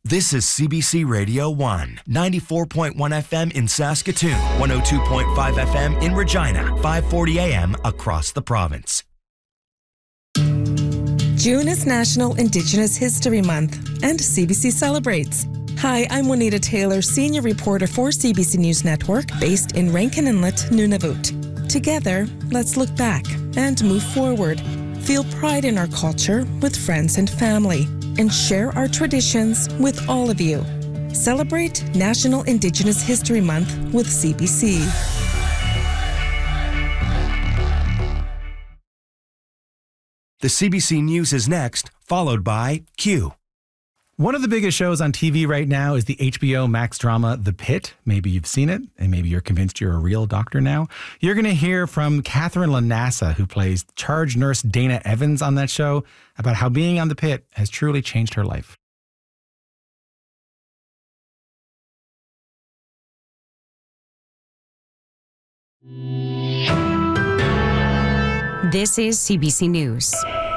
This is CBC Radio 1, 94.1 FM in Saskatoon, 102.5 FM in Regina, 540 AM across the province. June is National Indigenous History Month, and CBC celebrates. Hi, I'm Juanita Taylor, senior reporter for CBC News Network, based in Rankin Inlet, Nunavut. Together, let's look back and move forward. Feel pride in our culture with friends and family, and share our traditions with all of you. Celebrate National Indigenous History Month with CBC. The CBC News is next, followed by Q. One of the biggest shows on TV right now is the HBO Max drama, The Pit. Maybe you've seen it, and maybe you're convinced you're a real doctor now. You're going to hear from Catherine Lanassa, who plays charge nurse Dana Evans on that show, about how being on The Pit has truly changed her life. This is CBC News.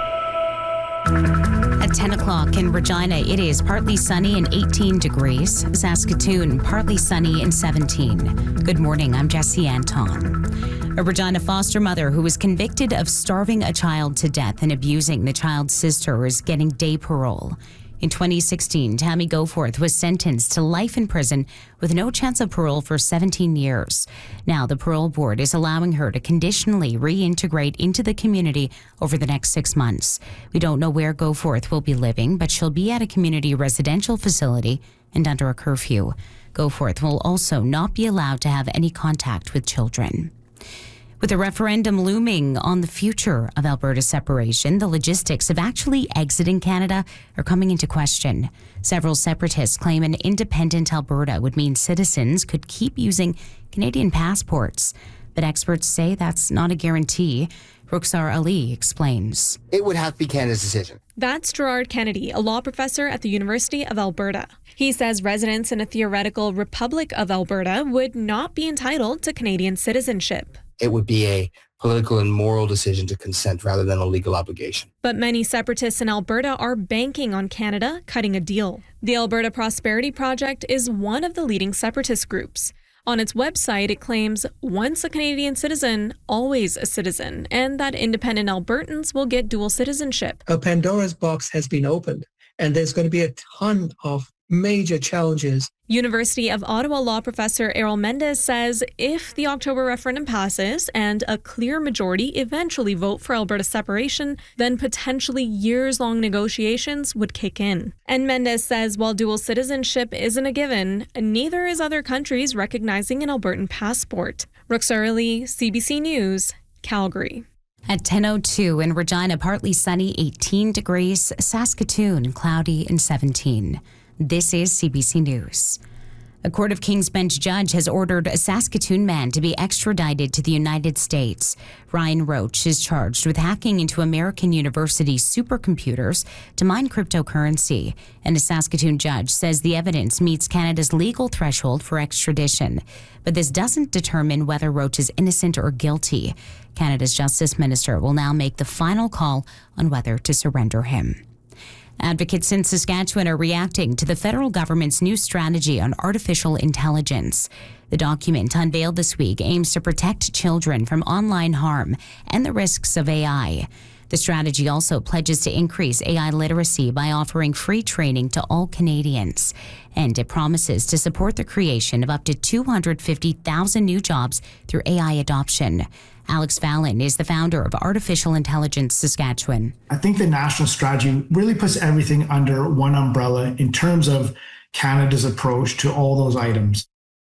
At 10 o'clock in Regina, it is partly sunny and 18 degrees. Saskatoon, partly sunny and 17. Good morning, I'm Jessie Anton. A Regina foster mother who was convicted of starving a child to death and abusing the child's sister is getting day parole. In 2016, Tammy Goforth was sentenced to life in prison with no chance of parole for 17 years. Now, the parole board is allowing her to conditionally reintegrate into the community over the next 6 months. We don't know where Goforth will be living, but she'll be at a community residential facility and under a curfew. Goforth will also not be allowed to have any contact with children. With a referendum looming on the future of Alberta's separation, the logistics of actually exiting Canada are coming into question. Several separatists claim an independent Alberta would mean citizens could keep using Canadian passports. But experts say that's not a guarantee. Rukhsar Ali explains. It would have to be Canada's decision. That's Gerard Kennedy, a law professor at the University of Alberta. He says residents in a theoretical Republic of Alberta would not be entitled to Canadian citizenship. It would be a political and moral decision to consent rather than a legal obligation. But many separatists in Alberta are banking on Canada cutting a deal. The Alberta Prosperity Project is one of the leading separatist groups. On its website, it claims once a Canadian citizen, always a citizen, and that independent Albertans will get dual citizenship. A Pandora's box has been opened, and there's going to be a ton of major challenges. University of Ottawa law professor Errol Mendez says if the October referendum passes and a clear majority eventually vote for Alberta separation, then potentially years-long negotiations would kick in. And Mendez says while dual citizenship isn't a given, neither is other countries recognizing an Albertan passport. Rukhsar Ali, CBC News, Calgary. At 10:02 in Regina, partly sunny, 18 degrees. Saskatoon, cloudy and 17. This is CBC News. A Court of King's Bench judge has ordered a Saskatoon man to be extradited to the United States. Ryan Roach is charged with hacking into American University supercomputers to mine cryptocurrency. And a Saskatoon judge says the evidence meets Canada's legal threshold for extradition. But this doesn't determine whether Roach is innocent or guilty. Canada's Justice Minister will now make the final call on whether to surrender him. Advocates in Saskatchewan are reacting to the federal government's new strategy on artificial intelligence. The document, unveiled this week, aims to protect children from online harm and the risks of AI. The strategy also pledges to increase AI literacy by offering free training to all Canadians. And it promises to support the creation of up to 250,000 new jobs through AI adoption. Alex Fallon is the founder of Artificial Intelligence Saskatchewan. I think the national strategy really puts everything under one umbrella in terms of Canada's approach to all those items.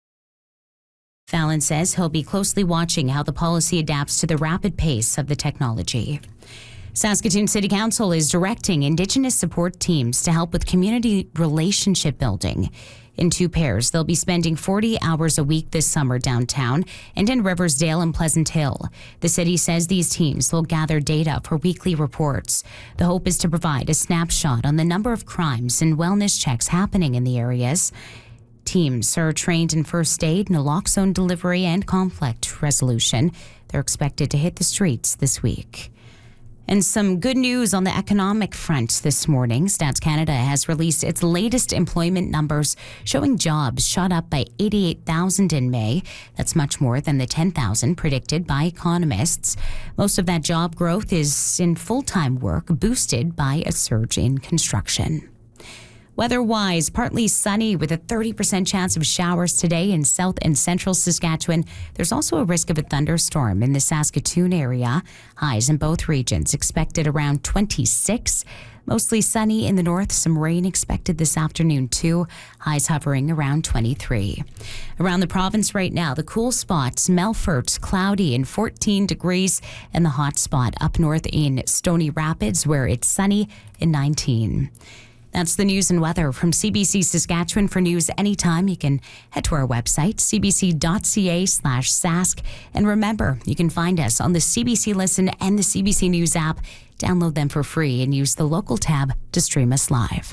Fallon says he'll be closely watching how the policy adapts to the rapid pace of the technology. Saskatoon City Council is directing Indigenous support teams to help with community relationship building. In two pairs, they'll be spending 40 hours a week this summer downtown and in Riversdale and Pleasant Hill. The city says these teams will gather data for weekly reports. The hope is to provide a snapshot on the number of crimes and wellness checks happening in the areas. Teams are trained in first aid, naloxone delivery, and conflict resolution. They're expected to hit the streets this week. And some good news on the economic front this morning. Stats Canada has released its latest employment numbers, showing jobs shot up by 88,000 in May. That's much more than the 10,000 predicted by economists. Most of that job growth is in full-time work, boosted by a surge in construction. Weather-wise, partly sunny with a 30% chance of showers today in south and central Saskatchewan. There's also a risk of a thunderstorm in the Saskatoon area. Highs in both regions expected around 26. Mostly sunny in the north, some rain expected this afternoon too. Highs hovering around 23. Around the province right now, the cool spots, Melfort, cloudy and 14 degrees, and the hot spot up north in Stony Rapids where it's sunny and 19. That's the news and weather from CBC Saskatchewan. For news anytime, you can head to our website, cbc.ca/sask. And remember, you can find us on the CBC Listen and the CBC News app. Download them for free and use the local tab to stream us live.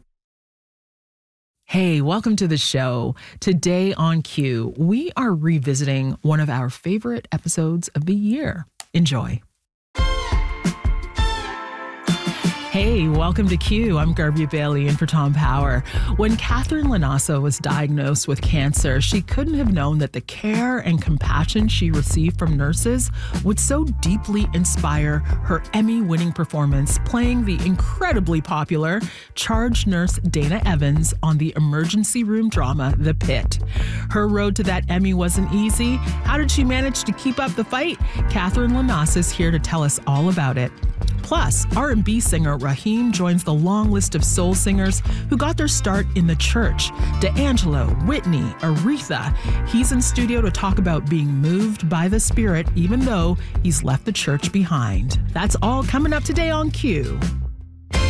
Hey, welcome to the show. Today on Q, we are revisiting one of our favorite episodes of the year. Enjoy. Hey, welcome to Q. I'm Garvey Bailey in for Tom Power. When Catherine Lanasa was diagnosed with cancer, she couldn't have known that the care and compassion she received from nurses would so deeply inspire her Emmy-winning performance playing the incredibly popular charge nurse Dana Evans on the emergency room drama The Pit. Her road to that Emmy wasn't easy. How did she manage to keep up the fight? Catherine Lanasa is here to tell us all about it. Plus, R&B singer Raheem joins the long list of soul singers who got their start in the church. D'Angelo, Whitney, Aretha. He's in studio to talk about being moved by the Spirit even though he's left the church behind. That's all coming up today on Q.